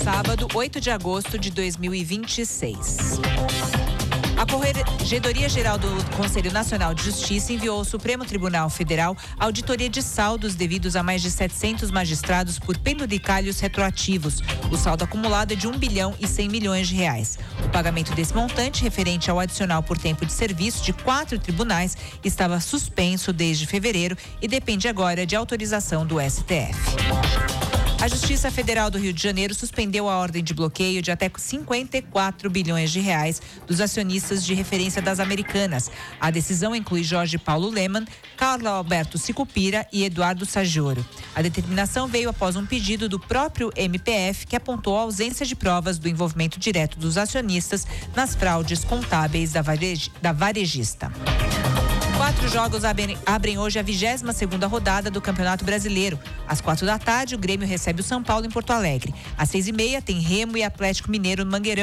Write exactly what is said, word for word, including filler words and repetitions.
Sábado, oito de agosto de dois mil e vinte e seis. A Corregedoria Geral do Conselho Nacional de Justiça enviou ao Supremo Tribunal Federal auditoria de saldos devidos a mais de setecentos magistrados por penduricalhos retroativos. O saldo acumulado é de um bilhão e cem milhões de reais. O pagamento desse montante, referente ao adicional por tempo de serviço de quatro tribunais, estava suspenso desde fevereiro e depende agora de autorização do S T F. A Justiça Federal do Rio de Janeiro suspendeu a ordem de bloqueio de até cinquenta e quatro bilhões de reais dos acionistas de referência das Americanas. A decisão inclui Jorge Paulo Lemann, Carlos Alberto Sicupira e Eduardo Saggioro. A determinação veio após um pedido do próprio M P F, que apontou a ausência de provas do envolvimento direto dos acionistas nas fraudes contábeis da, varej... da varejista. Quatro jogos abrem, abrem hoje a vigésima segunda rodada do Campeonato Brasileiro. Às quatro da tarde, o Grêmio recebe o São Paulo em Porto Alegre. Às seis e meia, tem Remo e Atlético Mineiro no Mangueirão.